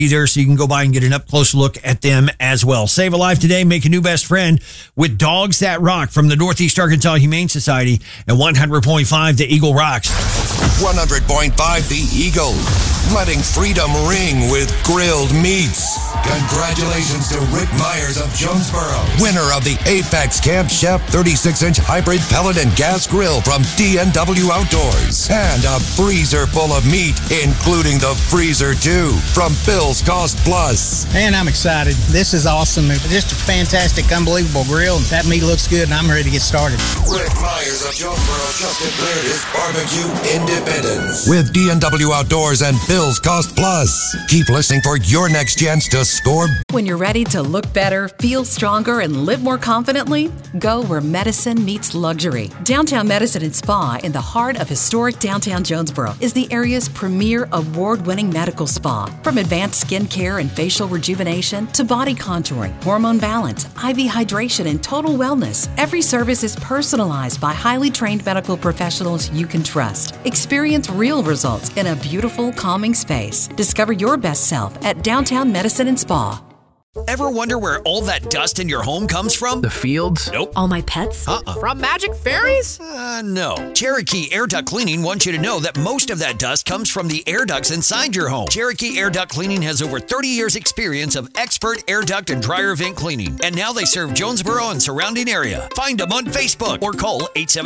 there, so you can go by and get an up-close look at them as well. Save a life today. Make a new best friend with Dogs That Rock from the Northeast Arkansas Humane Society and 100.5 The Eagle rocks. 100.5 The Eagle. Letting freedom ring with grilled meats. Congratulations to Rick Myers of Jonesboro, winner of the Apex Camp Chef 36-inch hybrid pellet and gas grill from D&W Outdoors. And a freezer full of meat, including the freezer too, from Bill's Cost Plus. Man, I'm excited. This is awesome. It's just a fantastic, unbelievable grill. That meat looks good, and I'm ready to get started. Rick Myers of Jonesboro just declared his barbecue independence with D&W Outdoors and Bill's Cost Plus. Keep listening for your next chance to score. When you're ready to look better, feel stronger, and live more confidently, go where medicine meets luxury. Downtown Medicine and Spa in the heart of historic downtown Jonesboro is the area's premier award-winning medical spa. From advanced skin care and facial rejuvenation to body contouring, hormone balance, IV hydration, and total wellness, every service is personalized by highly trained medical professionals you can trust. Experience real results in a beautiful, calming space. Discover your best self at Downtown Medicine and Spa. Ever wonder where all that dust in your home comes from? The fields? Nope. All my pets? From magic fairies? No. Cherokee Air Duct Cleaning wants you to know that most of that dust comes from the air ducts inside your home. Cherokee Air Duct Cleaning has over 30 years experience of expert air duct and dryer vent cleaning. And now they serve Jonesboro and surrounding area. Find them on Facebook or call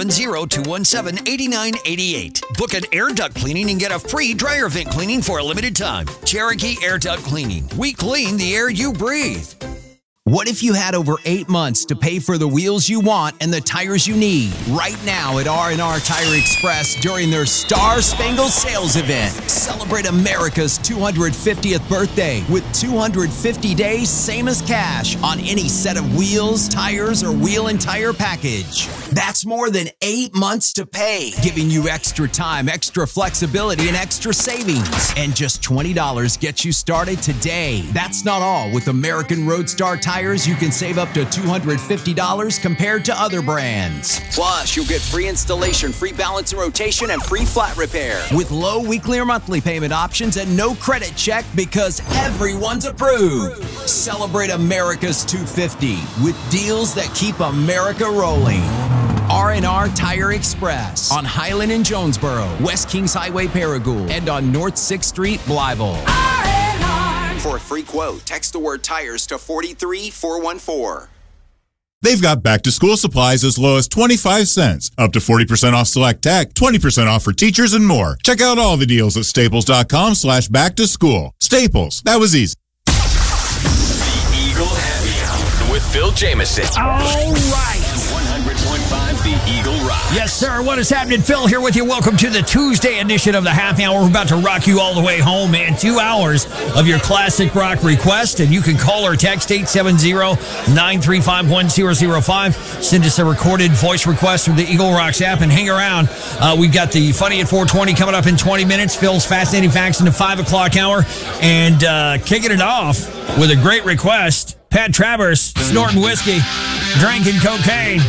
870-217-8988. Book an air duct cleaning and get a free dryer vent cleaning for a limited time. Cherokee Air Duct Cleaning. We clean the air you breathe. What if you had over 8 months to pay for the wheels you want and the tires you need? Right now at R&R Tire Express during their Star Spangled Sales event. Celebrate America's 250th birthday with 250 days same as cash on any set of wheels, tires, or wheel and tire package. That's more than 8 months to pay, giving you extra time, extra flexibility, and extra savings. And just $20 gets you started today. That's not all. With American Roadstar Tires, you can save up to $250 compared to other brands. Plus, you'll get free installation, free balance and rotation, and free flat repair. With low weekly or monthly payment options and no credit check because everyone's approved. Celebrate America's 250 with deals that keep America rolling. R&R Tire Express on Highland in Jonesboro, West Kings Highway Paragould, and on North 6th Street, Blytheville. For a free quote, text the word tires to 43414. They've got back-to-school supplies as low as 25 cents, up to 40% off select tech, 20% off for teachers, and more. Check out all the deals at staples.com/back-to-school. Staples, that was easy. The Eagle Happy Hour with Phil Jameson. All right. 100.5 The Eagle Rock. Yes, sir. What is happening? Phil here with you. Welcome to the Tuesday edition of the Happy Hour. We're about to rock you all the way home, man. 2 hours of your classic rock request, and you can call or text 870-935-1005. Send us a recorded voice request through the Eagle Rocks app and hang around. We've got the Funny at 420 coming up in 20 minutes. Phil's Fascinating Facts in the 5 o'clock hour. And kicking it off with a great request, Pat Travers, snorting whiskey, drinking cocaine.